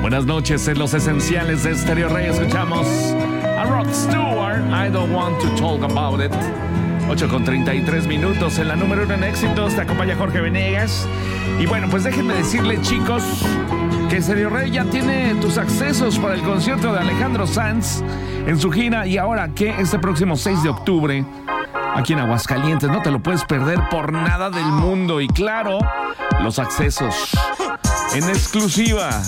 Buenas noches en los esenciales de Stereo Rey. Escuchamos a Rod Stewart, I Don't Want to Talk About It. 8:33 en la número 1 en éxitos. Te acompaña Jorge Venegas. Y bueno, pues déjenme decirle, chicos, que Stereo Rey ya tiene tus accesos para el concierto de Alejandro Sanz en su gira. Y ahora que este próximo 6 de octubre, aquí en Aguascalientes, no te lo puedes perder por nada del mundo. Y claro, los accesos en exclusiva